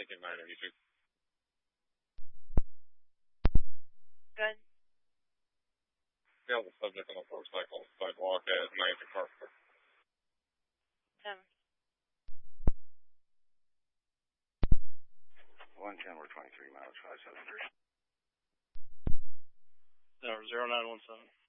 Lincoln 982. Good. Yeah, the subject on the motorcycle sidewalk at 9th and Carpenter. 10. 110, we're 23 miles, 573. Number 0917.